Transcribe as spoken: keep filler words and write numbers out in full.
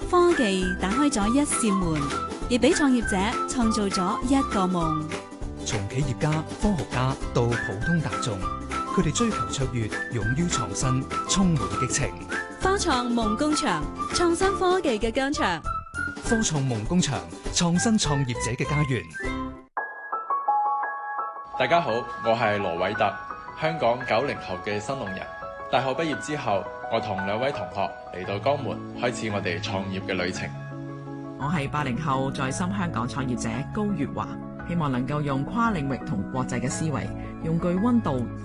科技打開咗一扇門，亦俾創業者創造咗一個夢。 從企業家、科學家到普通大眾，佢哋追求卓越，勇於創新，充滿激情。 科創夢工場，創新科技嘅疆場。 科創夢工場，創新創業者嘅家園。 大家好，我係羅偉特，香港九零後嘅新農人。大學畢業之後，我同兩位同學嚟到江門，開始我哋創業嘅旅程。 我係八零後在深香港創業者高月華，希望能夠用跨領域同國際嘅思維，用具溫度、